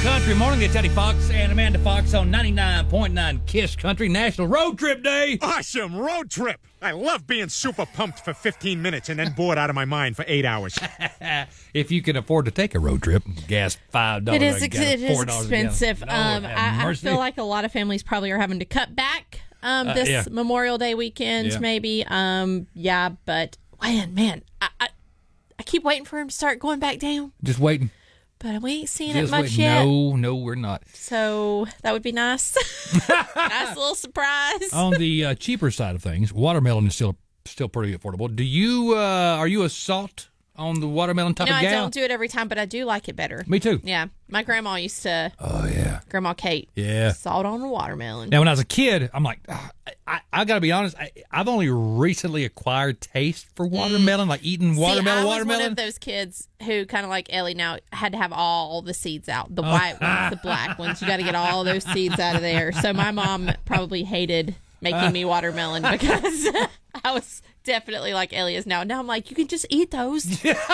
Country Morning. It's Eddie Fox and Amanda Fox on 99.9 KISS Country National Road Trip Day. Awesome road trip. I love being super pumped for 15 minutes and then bored out of my mind for 8 hours. If you can afford to take a road trip, gas $5 It is a gallon, $4 expensive. a gallon. Lord have I mercy. feel like a lot of families probably are having to cut back this yeah. Memorial Day weekend, Yeah. maybe. But man, I keep waiting for him to start going back down, Just waiting. but we ain't seeing Just it much waiting. yet. No, we're not. So that would be nice. Nice little surprise. On the cheaper side of things, watermelon is still pretty affordable. Do you are you a salt on the watermelon type No, of I gal? don't do it every time, but I do like it better. Me too. Yeah, my grandma used to. Oh yeah. Grandma Kate. Yeah. Salt on the watermelon. Now, when I was a kid, I'm like, I got to be honest, I've only recently acquired taste for watermelon, like eating watermelon. See, I was one of those kids who, kind of like Ellie now, had to have all the seeds out. The Oh. white ones, the black ones. You got to get all those seeds out of there. So my mom probably hated making me watermelon because I was definitely like Ellie is now. Now I'm like, you can just eat those.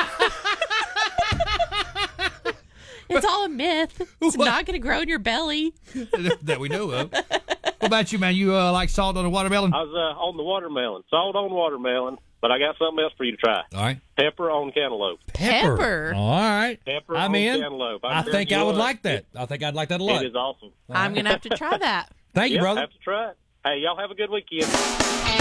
It's all a myth. It's not going to grow in your belly. that we know of. What about you, man? You like salt on the watermelon? I was on the watermelon, salt on watermelon, but I got something else for you to try. All right. Pepper on cantaloupe. Pepper. All right. Pepper I'm on in. cantaloupe. I think I would like that. I think I'd like that a lot. It is awesome. I'm going to have to try that. Thank you, Yeah, brother. have to try it. Hey, y'all have a good weekend.